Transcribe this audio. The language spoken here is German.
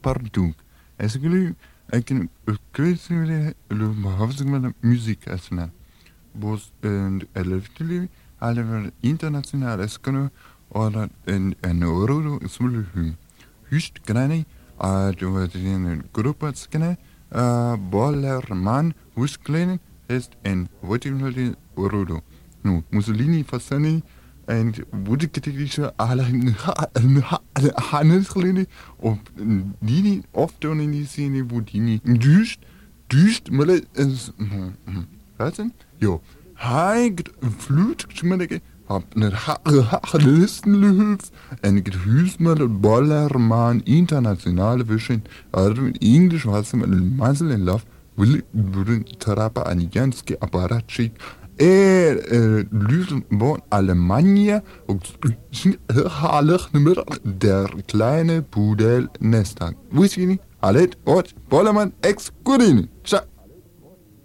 pardon. Est-ce que le hoofdzakelijk muziek is na. Bos elefantje, alle internationale kunnen oder en euro is wel Just kleine, du een groep skene, Bollerman, Hus kleine, ist en wat je euro. Nu, Mussolini Fassani en wurde kritische alle Handelskleine op die oft in die Szene, wo die niet düst, maar is wat denn? Jo, hij vloed, schmiddige, hab een listenlöf, en ik huis met Bollerman internationale wischen, also in Englisch was met een mazzel en laf, wil trapa an janske apparatschik, Lüsen von Alemannia und der kleine Pudel Nestag. Wusste ich nicht? Allet, Bollermann, ex-Gurini. Ciao.